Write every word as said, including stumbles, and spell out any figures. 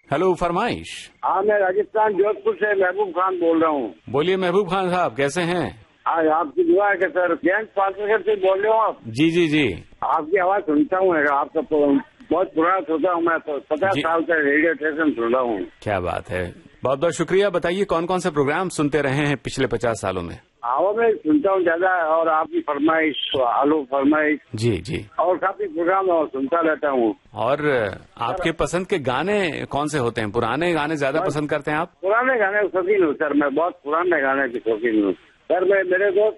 Hello, फरमाइश। हाँ, मैं राजस्थान जोधपुर से महबूब खान बोल रहा हूँ। बोलिए महबूब खान साहब, कैसे हैं? आज आपकी दुआ है कि सर जैन पार्टनर से बोल रहे हो आप? जी जी जी। आपकी आवाज सुनता हूँ, आपका तो बहुत पुराना श्रोता हूँ मैं, तो पचास साल से रेडियो स्टेशन सुन रहा हूँ। क्या बात है, बहुत बहुत शुक्रिया। बताइए कौन कौन से प्रोग्राम सुनते रहे हैं पिछले पचास सालों में? आवा में सुनता हूँ ज्यादा, और आपकी फरमाइश, आलू फरमाइश, जी जी, और काफी प्रोग्राम सुनता रहता हूँ। और आपके पसंद के गाने कौन से होते हैं? पुराने गाने ज्यादा पसंद करते हैं आप? पुराने गाने शौकीन हूँ सर, मैं बहुत पुराने गाने की शौकीन हूँ सर। मैं मेरे दोस्त